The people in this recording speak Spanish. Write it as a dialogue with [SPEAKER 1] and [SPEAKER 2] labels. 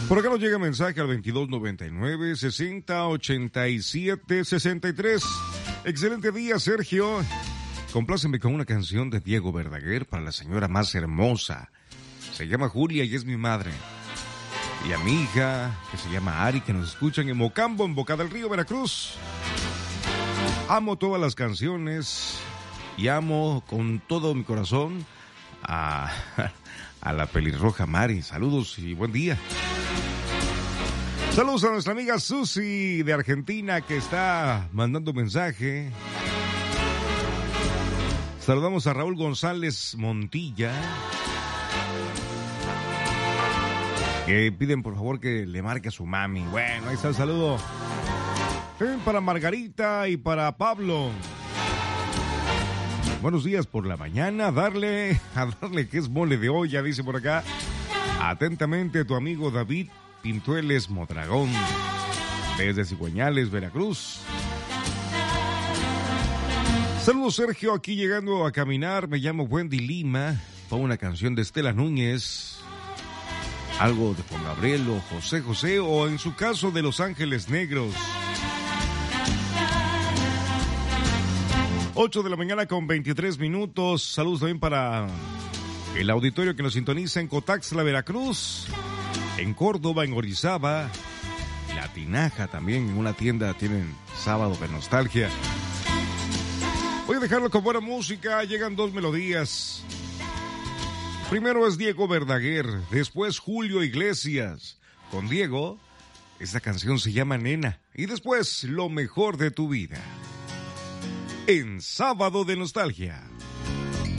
[SPEAKER 1] Por acá nos llega mensaje al 2299-6087-63. Excelente día, Sergio. Compláceme con una canción de Diego Verdaguer para la señora más hermosa. Se llama Julia y es mi madre. Y a mi hija, que se llama Ari, que nos escuchan en Mocambo, en Boca del Río, Veracruz. Amo todas las canciones y amo con todo mi corazón a la pelirroja Mari. Saludos y buen día. Saludos a nuestra amiga Susi de Argentina que está mandando mensaje. Saludamos a Raúl González Montilla, que piden por favor que le marque a su mami. Bueno, ahí está el saludo. Para Margarita y para Pablo. Buenos días por la mañana. A darle que es mole de olla, dice por acá. Atentamente tu amigo David Pintueles Modragón, desde Cigüeñales, Veracruz. Saludos, Sergio, aquí llegando a caminar. Me llamo Wendy Lima. Pongo una canción de Estela Núñez, algo de Juan Gabriel o José José, o en su caso de Los Ángeles Negros. 8 de la mañana con 23 minutos. Saludos también para el auditorio que nos sintoniza en Cotaxla, Veracruz, en Córdoba, en Orizaba, La Tinaja también, en una tienda tienen sábado de nostalgia. Voy a dejarlo con buena música. Llegan dos melodías. Primero es Diego Verdaguer, después Julio Iglesias. Con Diego, esta canción se llama Nena. Y después, Lo Mejor de tu Vida, en Sábado de Nostalgia.